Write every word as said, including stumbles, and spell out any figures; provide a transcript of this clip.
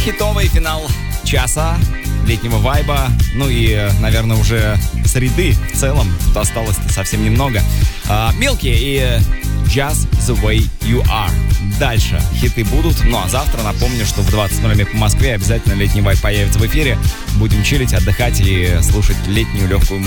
хитовый финал часа летнего вайба. Ну и, наверное, уже среды в целом. Тут осталось совсем немного. Милки и Just the Way You Are. Дальше хиты будут. Ну а завтра напомню, что в двадцать ноль ноль по Москве обязательно летний вайб появится в эфире. Будем чилить, отдыхать и слушать летнюю легкую музыку.